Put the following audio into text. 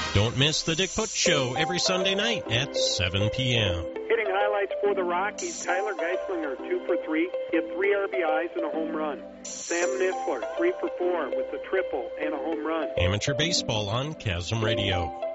Don't miss the Dick Putz Show every Sunday night at 7 p.m. Hitting highlights for the Rockies, Tyler Geislinger, 2 for 3, hit 3 RBIs and a home run. Sam Nisler, 3 for 4 with a triple and a home run. Amateur baseball on Chasm Radio.